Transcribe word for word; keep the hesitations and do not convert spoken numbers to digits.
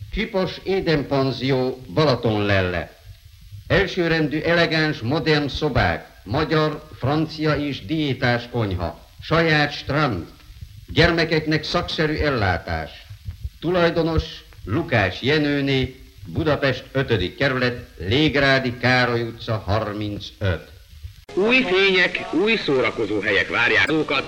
Csipos édenpanzió Balatonlelle. Elsőrendű elegáns, modern szobák, magyar, francia és diétás konyha, saját strand, gyermekeknek szakszerű ellátás. Tulajdonos Lukács Jenőné, Budapest ötödik kerület, Légrádi Károly utca harmincöt. Új fények, új szórakozóhelyek várják magukat